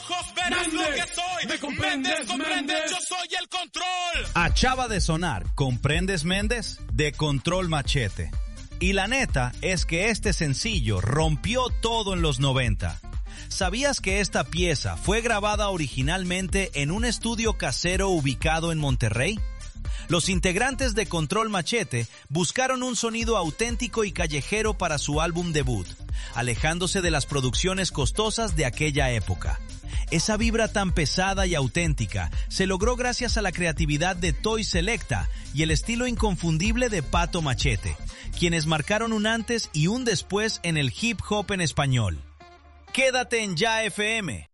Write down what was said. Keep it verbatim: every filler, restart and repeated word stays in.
ojos verás Méndez, lo que soy. Me comprendes, Méndez, comprendes, Méndez. Yo soy el control. Acaba de sonar, ¿comprendes, Méndez? De Control Machete. Y la neta es que este sencillo rompió todo en los noventa. ¿Sabías que esta pieza fue grabada originalmente en un estudio casero ubicado en Monterrey? Los integrantes de Control Machete buscaron un sonido auténtico y callejero para su álbum debut, alejándose de las producciones costosas de aquella época. Esa vibra tan pesada y auténtica se logró gracias a la creatividad de Toy Selecta y el estilo inconfundible de Pato Machete, quienes marcaron un antes y un después en el hip hop en español. Quédate en Ya F M,